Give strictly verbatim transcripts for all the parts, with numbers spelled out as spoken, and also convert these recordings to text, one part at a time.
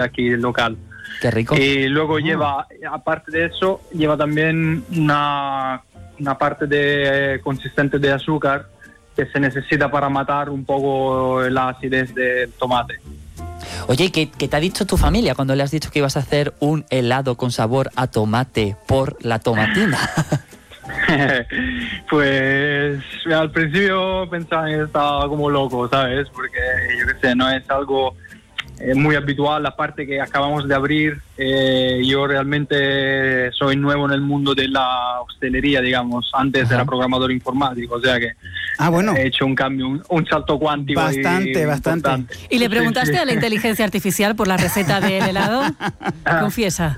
aquí local. Qué rico. Y luego Oh. lleva, aparte de eso, lleva también una, una parte de consistente de azúcar que se necesita para matar un poco la acidez del tomate. Oye, ¿qué, ¿qué te ha dicho tu familia cuando le has dicho que ibas a hacer un helado con sabor a tomate por la tomatina? Pues al principio pensaban que estaba como loco, ¿sabes? Porque yo qué sé, no es algo eh, muy habitual, aparte que acabamos de abrir. Eh, yo realmente soy nuevo en el mundo de la hostelería, digamos. Antes Ajá. era programador informático, o sea que Ah, bueno. he hecho un cambio, un, un salto cuántico. Bastante, y bastante. importante. ¿Y le Sí, preguntaste sí. a la inteligencia artificial por la receta del helado? Confiesa.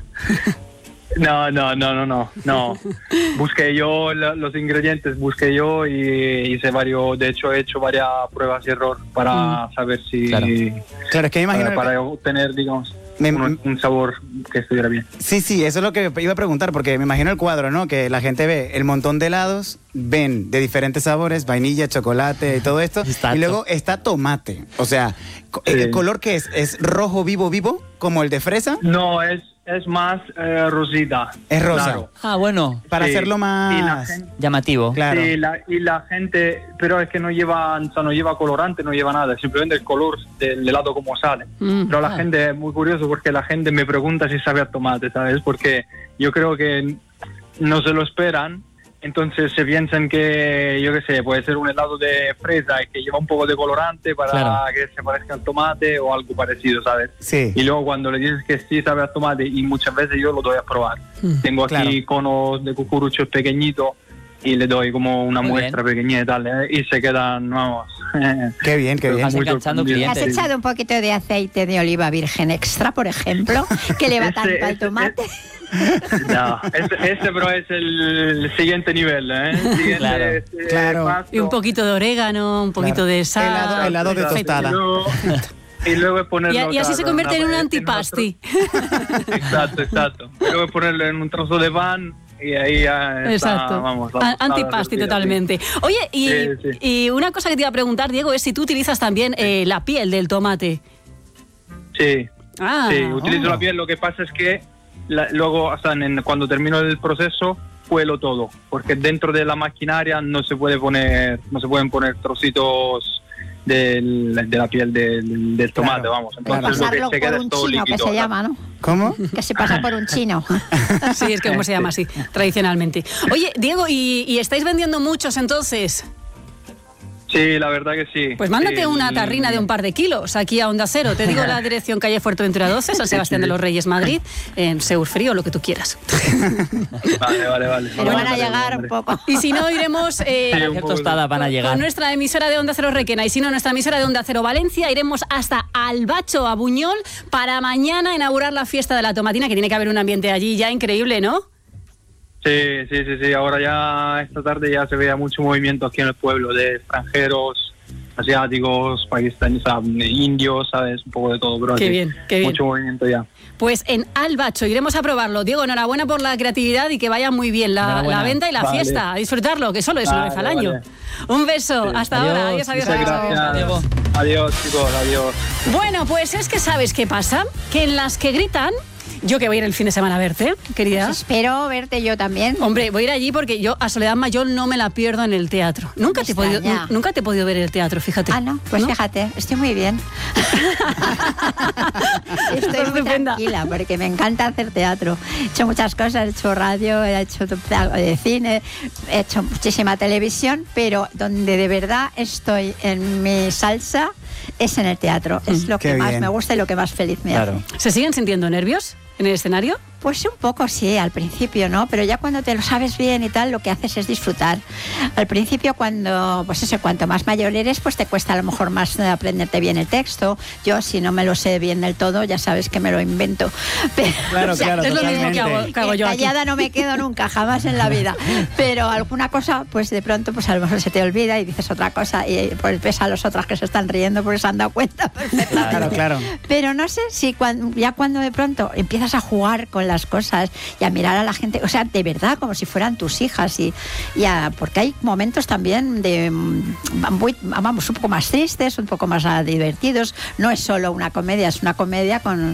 No, no, no, no, no, no. Busqué yo la- los ingredientes, busqué yo y hice varios, de hecho he hecho varias pruebas y error para Mm. saber si, Claro. Claro, es que me imagino... para, para obtener, digamos, Me- un, un sabor que estuviera bien. Sí, sí, eso es lo que iba a preguntar, porque me imagino el cuadro, ¿no? Que la gente ve el montón de helados, ven de diferentes sabores, vainilla, chocolate y todo esto, Exacto. y luego está tomate. O sea, co- Sí. ¿el color qué es? ¿Es rojo vivo vivo, como el de fresa? No, es, es más eh, rosita. Es rosa. Claro. Ah, bueno, Para Sí. hacerlo Y la más... gente- llamativo. Claro. Sí, la, y la gente, pero es que no lleva, o sea, no lleva colorante, no lleva nada, simplemente el color del helado como sale. Mm. Pero la Ah. gente es muy curioso porque la gente me pregunta si sabe a tomate, ¿sabes? Porque yo creo que no se lo esperan, entonces se piensan que, yo qué sé, puede ser un helado de fresa y que lleva un poco de colorante para Claro. que se parezca al tomate o algo parecido, ¿sabes? Sí. Y luego cuando le dices que sí sabe a tomate, y muchas veces yo lo doy a probar. Mm. Tengo aquí Claro. conos de cucuruchos pequeñitos y le doy como una Muy muestra pequeñita y tal, ¿eh? Y se quedan, vamos. Qué bien, qué bien. Vas muy enganchando sorprendido. ¿Has clientes. echado un poquito de aceite de oliva virgen extra, por ejemplo, que le va Ese- tanto al ese- tomate? No, ese, ese pero es el siguiente nivel, ¿eh? El siguiente Claro. es, eh, Claro. paso. Y un poquito de orégano, un poquito Claro. de sal. Helado, helado de Exacto. tostada. Y luego, y luego Y, ponerlo y así otra- se convierte en un una- antipasti. otro- Exacto, exacto. Y luego ponerlo en un trozo de pan y ahí ya está, Exacto. vamos. la A- tostada Antipasti servida, totalmente. Oye, y, Sí, sí. y una cosa que te iba a preguntar, Diego, es si tú utilizas también eh, la piel del tomate. Sí. Ah, Sí, utilizo oh. la piel. Lo que pasa es que la- luego, o sea, en- cuando termino el proceso, cuelo todo, porque dentro de la maquinaria no se puede poner, no se pueden poner trocitos del- de la piel del, del tomate, Claro, vamos. claro. Entonces lo Pasarlo que se queda por es un todo chino, que líquido. se llama, ¿no? ¿Cómo? Que se pasa por un chino. sí, es que como se llama así, tradicionalmente. Oye, Diego, ¿y, y estáis vendiendo muchos entonces? Sí, la verdad que sí. Pues mándate Sí, una el- tarrina de un par de kilos aquí a Onda Cero. Te digo la dirección calle Fuerteventura doce, San Sebastián de los Reyes, Madrid, en Seur Frío, lo que tú quieras. Vale, vale, vale. Pero van a Vale, llegar hombre. un poco. Y si no, iremos eh, Sí, un Cualquier poco de- tostada van a con llegar. nuestra emisora de Onda Cero Requena y si no, nuestra emisora de Onda Cero Valencia, iremos hasta Albacho, a Buñol, para mañana inaugurar la fiesta de la tomatina, que tiene que haber un ambiente allí ya increíble, ¿no? Sí, sí, sí, sí. Ahora ya esta tarde ya se vea mucho movimiento aquí en el pueblo de extranjeros, asiáticos, pakistaníes, o sea, indios, ¿sabes? Un poco de todo, pero Qué sí, bien, qué bien. mucho movimiento ya. Pues en Albacho iremos a probarlo. Diego, enhorabuena por la creatividad y que vaya muy bien la, Enhorabuena. la venta y la Vale. fiesta. A disfrutarlo, que solo es una Vale, vez al año. vale. Un beso, Sí. hasta Adiós, ahora. Adiós, adiós, Muchas adiós. gracias. Diego. Adiós, chicos, adiós. Bueno, pues es que ¿sabes qué pasa? Que en las que gritan, yo que voy a ir el fin de semana a verte, querida. Pues espero verte yo también. Hombre, voy a ir allí porque yo a Soledad Mayol no me la pierdo en el teatro. Nunca Me te he podido, extraña. nu- nunca te he podido ver en el teatro, fíjate. Ah, no, pues ¿No? fíjate, estoy muy bien. Estoy muy Estupenda. tranquila porque me encanta hacer teatro. He hecho muchas cosas, he hecho radio, he hecho algo de cine, he hecho muchísima televisión, pero donde de verdad estoy en mi salsa es en el teatro. Es lo Qué que más bien. me gusta y lo que más feliz me Claro. hace. ¿Se siguen sintiendo nervios en el escenario? Pues un poco sí, al principio, ¿no? Pero ya cuando te lo sabes bien y tal, lo que haces es disfrutar. Al principio, cuando, pues eso, cuanto más mayor eres, pues te cuesta a lo mejor más eh, aprenderte bien el texto. Yo, si no me lo sé bien del todo, ya sabes que me lo invento. Pero, Claro, claro, es lo mismo que totalmente. hago, que hago yo aquí. callada no me quedo nunca, jamás en la vida. Pero alguna cosa, pues de pronto, pues a lo mejor se te olvida y dices otra cosa y pues ves a los otros que se están riendo porque se han dado cuenta perfectamente. Claro, claro. Pero no sé si cuando, ya cuando de pronto empiezas a jugar con las cosas y a mirar a la gente, o sea, de verdad, como si fueran tus hijas, y, y a- porque hay momentos también de, mm, muy- vamos, un poco más tristes, un poco más ah, divertidos. No es solo una comedia, es una comedia con